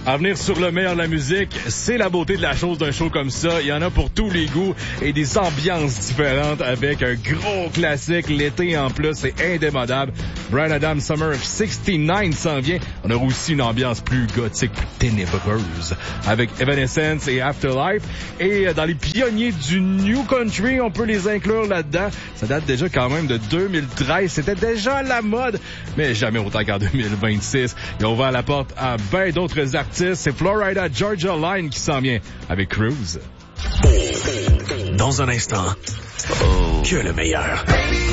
À venir sur le meilleur de la musique, c'est la beauté de la chose d'un show comme ça. Il y en a pour tous les goûts et des ambiances différentes avec un gros classique. L'été en plus, c'est indémodable. Bryan Adams Summer of 69 s'en vient. On aura aussi une ambiance plus gothique, plus ténébreuse avec Evanescence et Afterlife. Et dans les pionniers du New Country, on peut les inclure là-dedans. Ça date déjà quand même de 2013. C'était déjà à la mode, mais jamais autant qu'en 2026. Ils ont ouvert la porte à bien d'autres artistes. C'est Florida Georgia Line qui s'en vient avec Cruise. Dans un instant, que le meilleur.